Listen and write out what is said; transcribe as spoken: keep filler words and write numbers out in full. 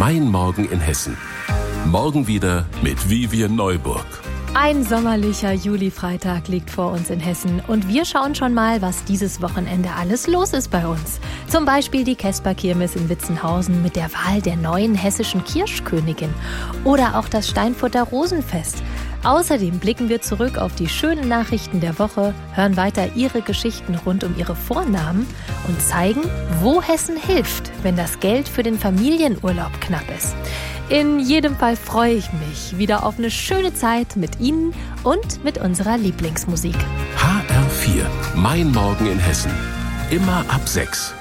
Mein Morgen in Hessen. Morgen wieder mit Vivian Neuburg. Ein sommerlicher Juli-Freitag liegt vor uns in Hessen und wir schauen schon mal, was dieses Wochenende alles los ist bei uns. Zum Beispiel die Kesper-Kirmes in Witzenhausen mit der Wahl der neuen hessischen Kirschkönigin oder auch das Steinfurter Rosenfest. Außerdem blicken wir zurück auf die schönen Nachrichten der Woche, hören weiter ihre Geschichten rund um ihre Vornamen und zeigen, wo Hessen hilft, wenn das Geld für den Familienurlaub knapp ist. In jedem Fall freue ich mich wieder auf eine schöne Zeit mit Ihnen und mit unserer Lieblingsmusik. H R vier, Mein Morgen in Hessen. Immer ab sechs.